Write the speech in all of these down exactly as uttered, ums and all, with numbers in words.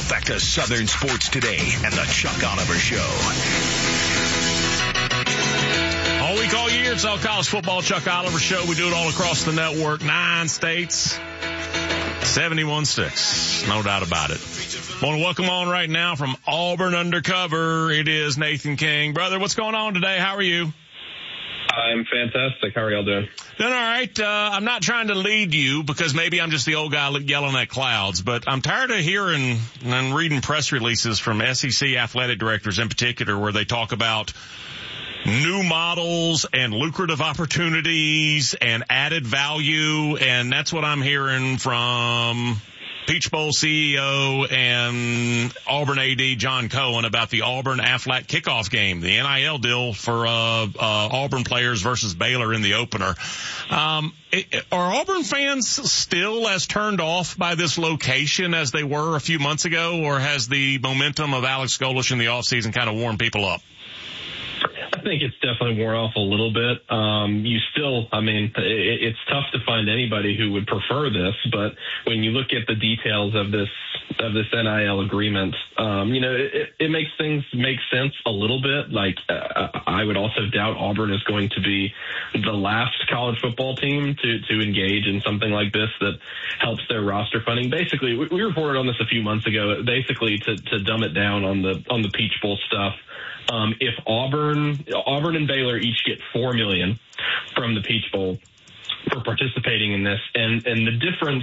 Back to Southern Sports Today and the Chuck Oliver Show. All week, all year, it's all college football. Chuck Oliver Show. We do it all across the network. Nine states, seventy-one six. No doubt about it. I want to welcome on right now from Auburn Undercover. It is Nathan King. Brother, what's going on today? How are you? I'm fantastic. How are y'all doing? Doing all right. Uh, I'm not trying to lead you because maybe I'm just the old guy yelling at clouds, but I'm tired of hearing and reading press releases from S E C athletic directors in particular where they talk about new models and lucrative opportunities and added value, and that's what I'm hearing from Peach Bowl C E O and Auburn A D John Cohen about the Auburn Aflac kickoff game, the N I L deal for uh, uh Auburn players versus Baylor in the opener. Um, it, are Auburn fans still as turned off by this location as they were a few months ago, or has the momentum of Alex Golesh in the offseason kind of warmed people up? I think it's definitely worn off a little bit. Um, you still, I mean, it, it's tough to find anybody who would prefer this, but when you look at the details of this of this N I L agreement, um, you know, it, it makes things make sense a little bit. Like, uh, I would also doubt Auburn is going to be the last college football team to, to engage in something like this that helps their roster funding. Basically, we, we reported on this a few months ago, basically to, to dumb it down on the on the Peach Bowl stuff. Um, if Auburn, Auburn and Baylor each get four million dollars from the Peach Bowl for participating in this, and, and the difference,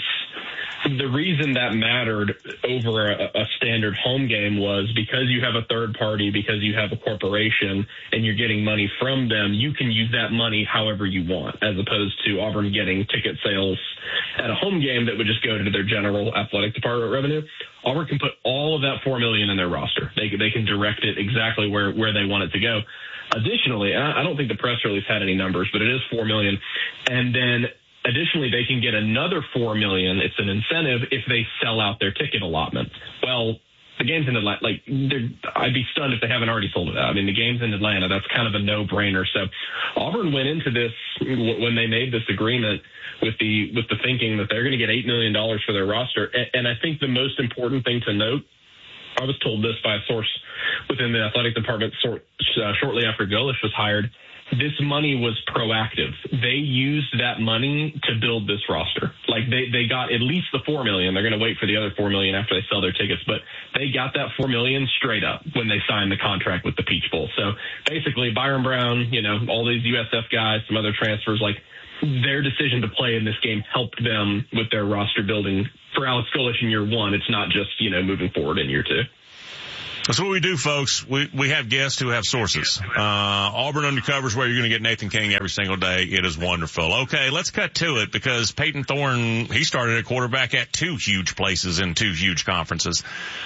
the reason that mattered over a, a standard home game was because you have a third party, because you have a corporation, and you're getting money from them, you can use that money however you want, as opposed to Auburn getting ticket sales at a home game that would just go to their general athletic department revenue. Auburn can put all of that four million dollars in their roster. They they can direct it exactly where, where they want it to go. Additionally, I don't think the press release had any numbers, but it is four million dollars. And then additionally, they can get another four million dollars. It's an incentive if they sell out their ticket allotment. Well, the game's in Atlanta. Like, I'd be stunned if they haven't already sold it out. I mean, the game's in Atlanta. That's kind of a no-brainer. So Auburn went into this when they made this agreement with the with the thinking that they're going to get eight million dollars for their roster. And I think the most important thing to note, I was told this by a source within the athletic department sort, uh, shortly after Golesh was hired, this money was proactive. They used that money to build this roster. Like, they, they got at least the four million. They're going to wait for the other four million after they sell their tickets, but they got that four million straight up when they signed the contract with the Peach Bowl. So basically, Byron Brown, you know, all these U S F guys, some other transfers, like, their decision to play in this game helped them with their roster building for Alex Golesh in year one. It's not just, you know, moving forward in year two. That's what we do, folks. We we have guests who have sources. Uh, Auburn Undercover is where you're going to get Nathan King every single day. It is wonderful. Okay, let's cut to it because Peyton Thorne, he started at quarterback at two huge places in two huge conferences.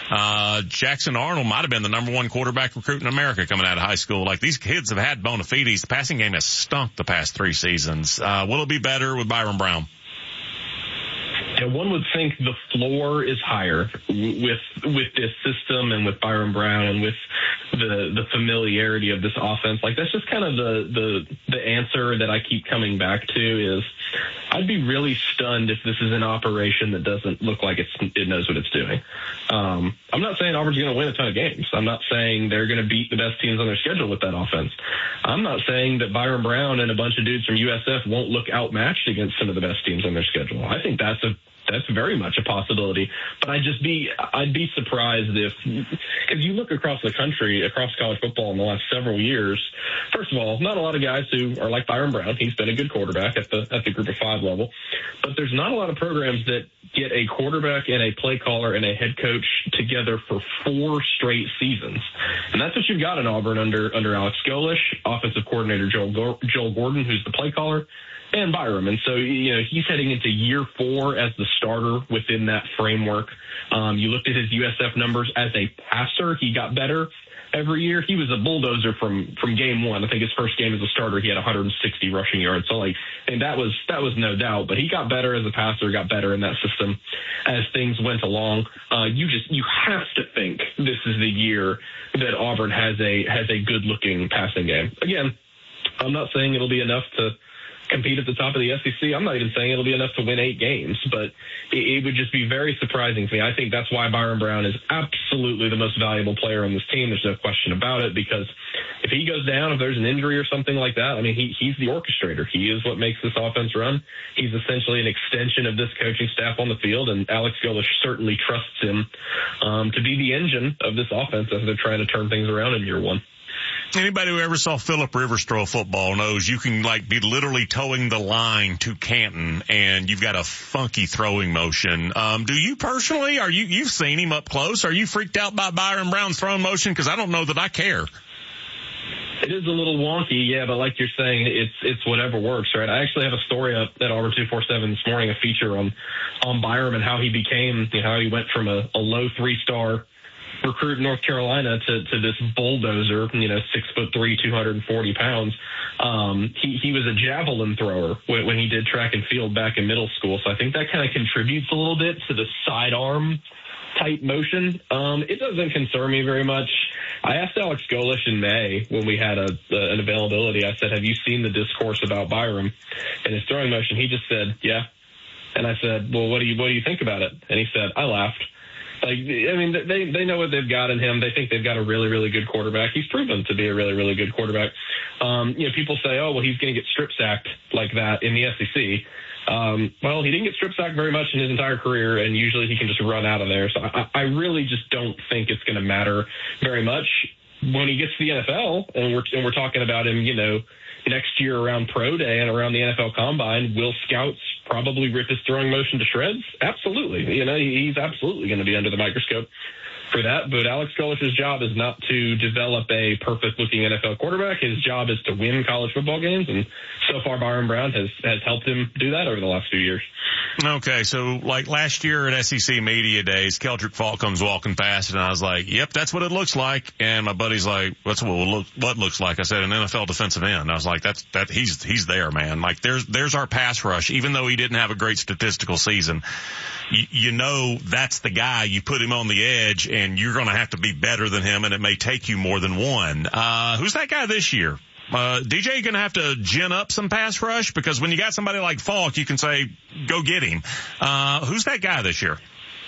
Uh, Jackson Arnold might have been the number one quarterback recruit in America coming out of high school. Like, these kids have had bona fides. The passing game has stunk the past three seasons. Uh, will it be better with Byron Brown? And one would think the floor is higher with with this system and with Byron Brown and with the the familiarity of this offense. Like, that's just kind of the the the answer that I keep coming back to is I'd be really stunned if this is an operation that doesn't look like it's it knows what it's doing. Um, I'm not saying Auburn's going to win a ton of games. I'm not saying they're going to beat the best teams on their schedule with that offense. I'm not saying that Byron Brown and a bunch of dudes from U S F won't look outmatched against some of the best teams on their schedule. I think that's a That's very much a possibility, but I'd just be, I'd be surprised if, if you look across the country, across college football in the last several years, first of all, not a lot of guys who are like Byron Brown. He's been a good quarterback at the, at the group of five level, but there's not a lot of programs that get a quarterback and a play caller and a head coach together for four straight seasons. And that's what you've got in Auburn under, under Alex Golesh, offensive coordinator Joel, Joel Gordon, who's the play caller, and Byram. And so, you know, he's heading into year four as the starter within that framework. Um, you looked at his U S F numbers as a passer. He got better every year. He was a bulldozer from, from game one. I think his first game as a starter, he had one hundred sixty rushing yards. So, like, and that was, that was no doubt, but he got better as a passer, got better in that system as things went along. Uh, you just, you have to think this is the year that Auburn has a, has a good looking passing game. Again, I'm not saying it'll be enough to, compete at the top of the S E C. I'm not even saying it'll be enough to win eight games, but it, it would just be very surprising to me. I think that's why Byron Brown is absolutely the most valuable player on this team. There's no question about it, because if he goes down, if there's an injury or something like that, I mean, he, he's the orchestrator. He is what makes this offense run. He's essentially an extension of this coaching staff on the field, and Alex Golesh certainly trusts him um, to be the engine of this offense as they're trying to turn things around in year one. Anybody who ever saw Phillip Rivers throw a football knows you can like be literally towing the line to Canton and you've got a funky throwing motion. Um, do you personally, are you, you've seen him up close. Are you freaked out by Byron Brown's throwing motion? Cause I don't know that I care. It is a little wonky, yeah, but like you're saying, it's it's whatever works, right? I actually have a story up at Auburn two forty-seven this morning, a feature on, on Byron and how he became, you know, how he went from a, a low three-star recruit in North Carolina to, to this bulldozer, you know, six foot three, two hundred forty pounds. Um, he, he was a javelin thrower when, when he did track and field back in middle school. So I think that kind of contributes a little bit to the sidearm type motion. Um, it doesn't concern me very much. I asked Alex Golesh in May when we had a, a, an availability. I said, have you seen the discourse about Byron and his throwing motion? He just said, yeah. And I said, well, what do you, what do you think about it? And he said, I laughed. Like, I mean, they they know what they've got in him. They think they've got a really, really good quarterback. He's proven to be a really, really good quarterback. Um, you know, people say, oh, well, he's going to get strip sacked like that in the S E C. Um, well, he didn't get strip sacked very much in his entire career, and usually he can just run out of there. So I, I really just don't think it's going to matter very much when he gets to the N F L, and we're and we're talking about him, you know, next year around Pro Day and around the N F L Combine. Will scouts probably rip his throwing motion to shreds? Absolutely. You know, he's absolutely going to be under the microscope for that. But Alex Golesh's job is not to develop a perfect-looking N F L quarterback. His job is to win college football games, and so far Byron Brown has, has helped him do that over the last few years. Okay, so like last year at S E C Media Days, Keldrick Faulk comes walking past, and I was like, yep, that's what it looks like. And my buddy's like, what's what look, what looks like? I said, an N F L defensive end. I was like, that's, that, he's, he's there, man. Like there's, there's our pass rush, even though he didn't have a great statistical season. You, you know, that's the guy. You put him on the edge and you're going to have to be better than him, and it may take you more than one. Uh, who's that guy this year? Uh, D J going to have to gin up some pass rush, because when you got somebody like Faulk, you can say, go get him. Uh, who's that guy this year?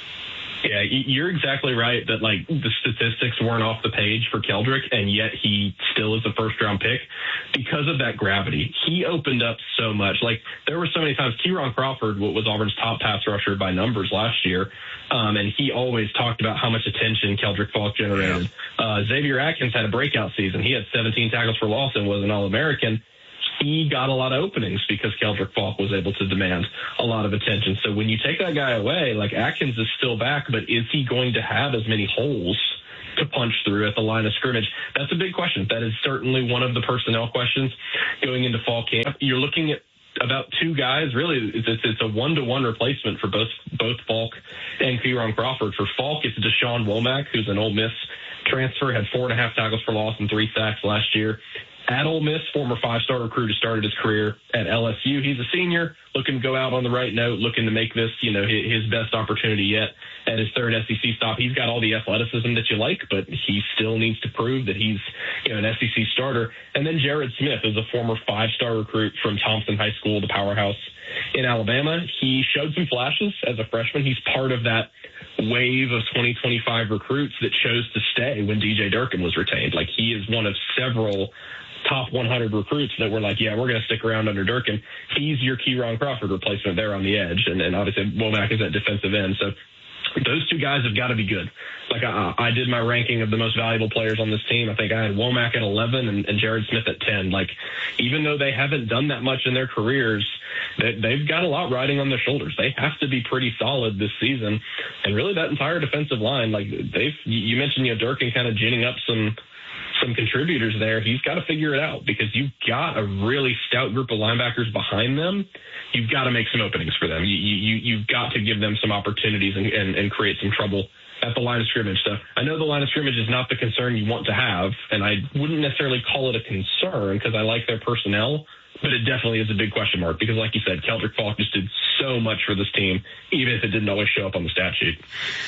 Yeah, you're exactly right that, like, the statistics weren't off the page for Keldrick, and yet he still is a first-round pick because of that gravity. He opened up so much. Like, there were so many times Kieron Crawford was Auburn's top pass rusher by numbers last year, um, and he always talked about how much attention Keldrick Faulk generated. Uh, Xavier Atkins had a breakout season. He had seventeen tackles for loss and was an All-American. He got a lot of openings because Keldrick Faulk was able to demand a lot of attention. So when you take that guy away, like, Atkins is still back, but is he going to have as many holes to punch through at the line of scrimmage? That's a big question. That is certainly one of the personnel questions going into fall camp. You're looking at about two guys. Really, it's, it's a one-to-one replacement for both both Faulk and Kieron Crawford. For Faulk, it's Deshaun Womack, who's an Ole Miss transfer, had four and a half tackles for loss and three sacks last year. At Ole Miss, former five-star recruit who started his career at L S U. He's a senior, looking to go out on the right note, looking to make this, you know, his best opportunity yet at his third S E C stop. He's got all the athleticism that you like, but he still needs to prove that he's, you know, an S E C starter. And then Jared Smith is a former five-star recruit from Thompson High School, the powerhouse in Alabama. He showed some flashes as a freshman. He's part of that wave of twenty twenty-five recruits that chose to stay when D J Durkin was retained. Like, he is one of several top one hundred recruits that were like, yeah, we're going to stick around under Durkin. He's your Kieron Crawford replacement there on the edge. And, and obviously Womack is at defensive end. So those two guys have got to be good. Like, I, I did my ranking of the most valuable players on this team. I think I had Womack at eleven and, and Jared Smith at ten. Like, even though they haven't done that much in their careers, they, they've got a lot riding on their shoulders. They have to be pretty solid this season. And really that entire defensive line, like, they've, you mentioned, you know, Durkin kind of ginning up some, some contributors there. He's got to figure it out, because you've got a really stout group of linebackers behind them. You've got to make some openings for them. You, you, you've got to give them some opportunities and, and, and create some trouble at the line of scrimmage. So I know the line of scrimmage is not the concern you want to have, and I wouldn't necessarily call it a concern because I like their personnel, but it definitely is a big question mark because, like you said, Keldrick Faulk just did so much for this team, even if it didn't always show up on the stat sheet.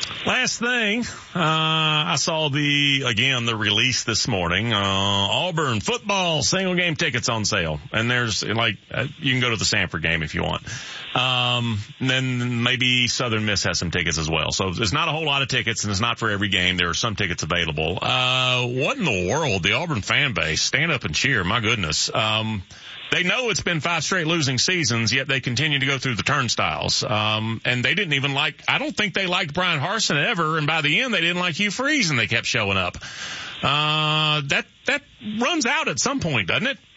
Last thing, uh, I saw the, again, the release this morning, uh, Auburn football single game tickets on sale. And there's like, uh, you can go to the Sanford game if you want. Um, and then maybe Southern Miss has some tickets as well. So there's not a whole lot of tickets, and it's not for every game. There are some tickets available. Uh, what in the world? The Auburn fan base, stand up and cheer. My goodness. Um, They know it's been five straight losing seasons, yet they continue to go through the turnstiles. Um, and they didn't even like, I don't think they liked Brian Harsin ever. And by the end, they didn't like Hugh Freeze, and they kept showing up. Uh, that, that runs out at some point, doesn't it?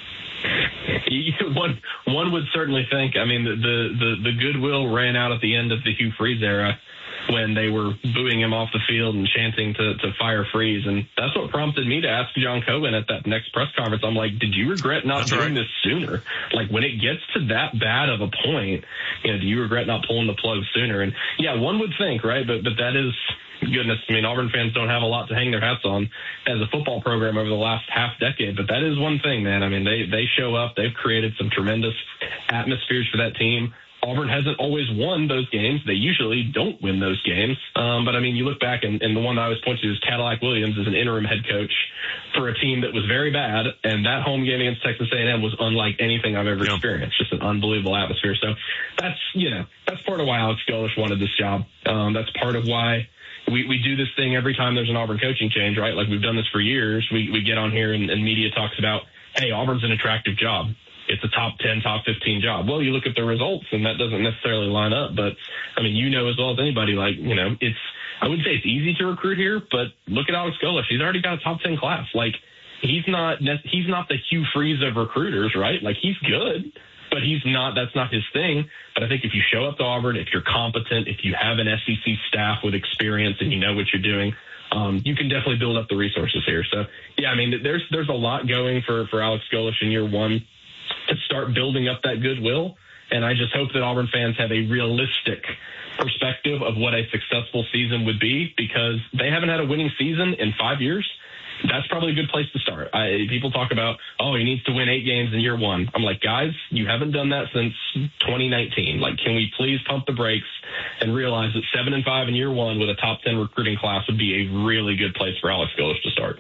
One, one would certainly think. I mean, the, the, the goodwill ran out at the end of the Hugh Freeze era, when they were booing him off the field and chanting to, to fire Freeze. And that's what prompted me to ask John Cohen at that next press conference. I'm like, did you regret not that's doing right. this sooner? Like, when it gets to that bad of a point, you know, do you regret not pulling the plug sooner? And yeah, one would think, right? But, but that is, goodness, I mean, Auburn fans don't have a lot to hang their hats on as a football program over the last half decade, but that is one thing, man. I mean, they, they show up, they've created some tremendous atmospheres for that team. Auburn hasn't always won those games. They usually don't win those games. Um, but, I mean, you look back, and, and the one I always point to is Cadillac Williams as an interim head coach for a team that was very bad, and that home game against Texas A and M was unlike anything I've ever yeah. experienced. Just an unbelievable atmosphere. So that's, you know, that's part of why Alex Golesh wanted this job. Um, that's part of why we, we do this thing every time there's an Auburn coaching change, right? Like, we've done this for years. We, we get on here and, and media talks about, hey, Auburn's an attractive job. It's a top ten, top fifteen job. Well, you look at the results, and that doesn't necessarily line up. But, I mean, you know as well as anybody, like, you know, it's, I wouldn't say it's easy to recruit here, but look at Alex Golesh. He's already got a top ten class. Like, he's not, he's not the Hugh Freeze of recruiters, right? Like, he's good, but he's not, that's not his thing. But I think if you show up to Auburn, if you're competent, if you have an S E C staff with experience and you know what you're doing, um, you can definitely build up the resources here. So, yeah, I mean, there's, there's a lot going for, for Alex Golesh in year one to start building up that goodwill. And I just hope that Auburn fans have a realistic perspective of what a successful season would be, because they haven't had a winning season in five years. That's probably a good place to start. I, people talk about, oh, he needs to win eight games in year one. I'm like, guys, you haven't done that since twenty nineteen. Like, can we please pump the brakes and realize that seven and five in year one with a top ten recruiting class would be a really good place for Alex Golesh to start.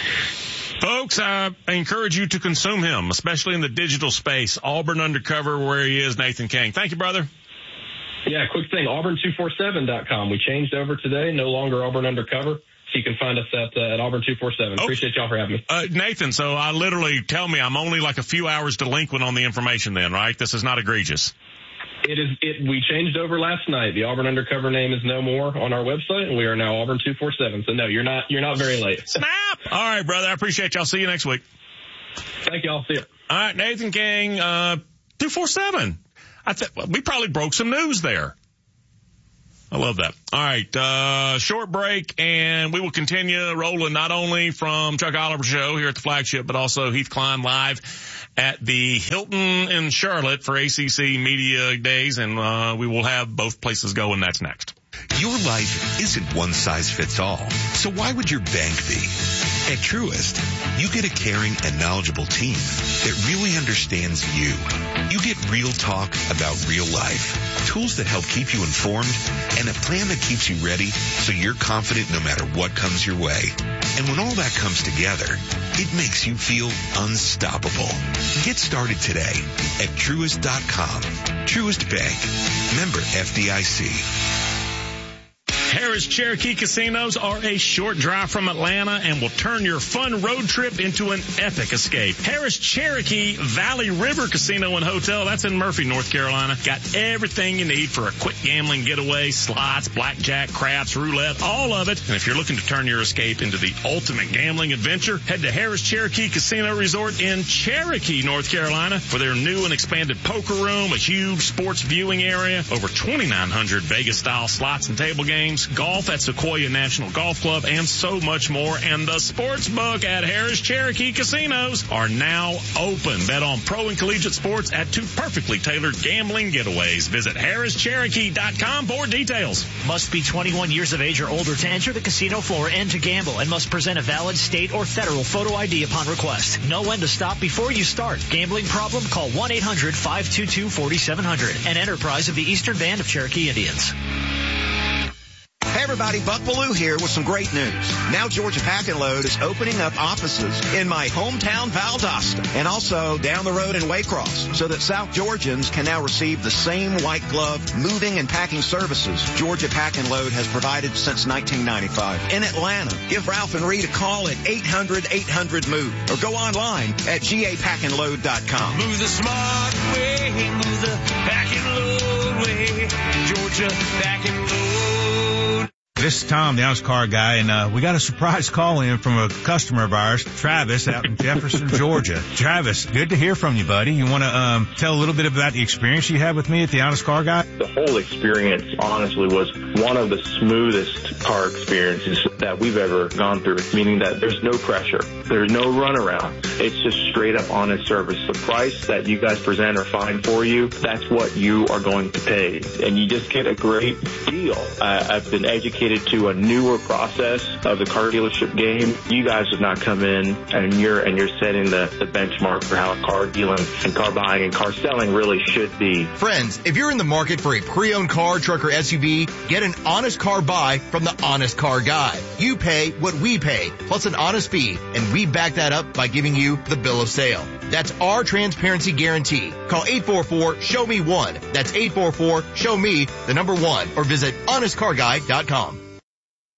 Folks, I encourage you to consume him, especially in the digital space. Auburn Undercover, where he is, Nathan King. Thank you, brother. Yeah, quick thing, Auburn two forty-seven dot com. We changed over today, no longer Auburn Undercover. So you can find us at, uh, at Auburn two forty-seven. Appreciate y'all for having me. Uh, Nathan, so I literally, tell me I'm only like a few hours delinquent on the information then, right? This is not egregious. It is. It. We changed over last night. The Auburn Undercover name is no more on our website, and we are now Auburn two forty-seven. So no, you're not. You're not very late. Snap! All right, brother. I appreciate y'all. See you next week. Thank y'all. See you. All right, Nathan King, uh, two forty-seven. I th- we probably broke some news there. I love that. All right, uh, short break, and we will continue rolling not only from Chuck Oliver Show here at the flagship, but also Heath Klein live at the Hilton in Charlotte for A C C Media Days, and uh, we will have both places going. That's next. Your life isn't one size fits all, so why would your bank be? At Truist, you get a caring and knowledgeable team that really understands you. You get real talk about real life, tools that help keep you informed, and a plan that keeps you ready so you're confident no matter what comes your way. And when all that comes together, it makes you feel unstoppable. Get started today at Truist dot com. Truist Bank. Member F D I C. Harris Cherokee Casinos are a short drive from Atlanta and will turn your fun road trip into an epic escape. Harris Cherokee Valley River Casino and Hotel, that's in Murphy, North Carolina. Got everything you need for a quick gambling getaway, slots, blackjack, craps, roulette, all of it. And if you're looking to turn your escape into the ultimate gambling adventure, head to Harris Cherokee Casino Resort in Cherokee, North Carolina for their new and expanded poker room, a huge sports viewing area, over twenty-nine hundred Vegas-style slots and table games, golf at Sequoia National Golf Club, and so much more. And the sports book at Harris Cherokee Casinos are now open. Bet on pro and collegiate sports at two perfectly tailored gambling getaways. Visit Harris Cherokee dot com for details. Must be twenty-one years of age or older to enter the casino floor and to gamble, and must present a valid state or federal photo I D upon request. Know when to stop before you start. Gambling problem? Call one eight hundred five two two four seven zero zero. An enterprise of the Eastern Band of Cherokee Indians. everybody, Buck Bellew here with some great news. Now Georgia Pack and Load is opening up offices in my hometown Valdosta and also down the road in Waycross so that South Georgians can now receive the same white glove moving and packing services Georgia Pack and Load has provided since nineteen ninety-five. In Atlanta, give Ralph and Reed a call at eight hundred eight hundred move or go online at G A pack and load dot com. Move the smart way, move the Pack and Load way, Georgia Pack and Load. This is Tom, the Honest Car Guy, and uh, we got a surprise call in from a customer of ours, Travis, out in Jefferson, Georgia. Travis, good to hear from you, buddy. You want to um, tell a little bit about the experience you had with me at the Honest Car Guy? The whole experience, honestly, was one of the smoothest car experiences that we've ever gone through, meaning that there's no pressure. There's no runaround. It's just straight up honest service. The price that you guys present or find for you, that's what you are going to pay. And you just get a great deal. I, I've been educated to a newer process of the car dealership game. You guys have not come in and you're and you're setting the, the benchmark for how car dealing and car buying and car selling really should be. Friends, if you're in the market for a pre-owned car, truck, or S U V, get an honest car buy from the Honest Car Guy. You pay what we pay, plus an honest fee, and we back that up by giving you the bill of sale. That's our transparency guarantee. Call eight four four, show me one. That's eight four four, show me the number one, or visit honest car guy dot com.